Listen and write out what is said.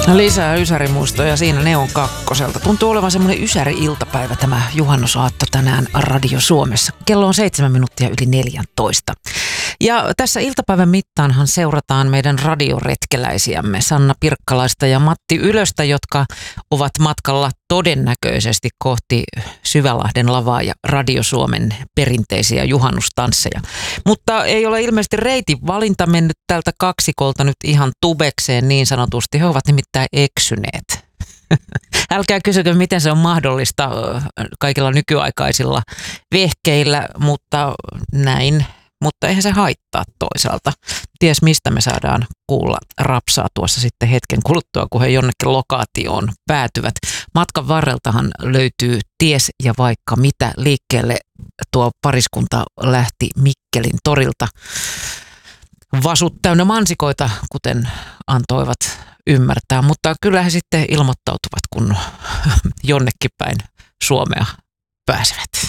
Lisää ysärimuistoja siinä Neon kakkoselta. Tuntuu olevan semmoinen ysäri-iltapäivä tämä juhannusaatto tänään Radio Suomessa. Kello on 7 minuuttia yli 14. Ja tässä iltapäivän mittaanhan seurataan meidän radioretkeläisiämme Sanna Pirkkalaista ja Matti Ylöstä, jotka ovat matkalla todennäköisesti kohti Syvälahden lavaa ja Radio Suomen perinteisiä juhannustansseja. Mutta ei ole ilmeisesti reitin valinta mennyt tältä kaksikolta nyt ihan tubekseen niin sanotusti. He ovat nimittäin eksyneet. Älkää kysykö, miten se on mahdollista kaikilla nykyaikaisilla vehkeillä, mutta näin. Mutta eihän se haittaa toisaalta. Ties mistä me saadaan kuulla rapsaa tuossa sitten hetken kuluttua, kun he jonnekin lokaatioon päätyvät. Matkan varreltahan löytyy ties ja vaikka mitä liikkeelle. Tuo pariskunta lähti Mikkelin torilta. Vasut täynnä mansikoita, kuten antoivat ymmärtää, mutta kyllä he sitten ilmoittautuvat, kun jonnekin päin Suomea pääsevät.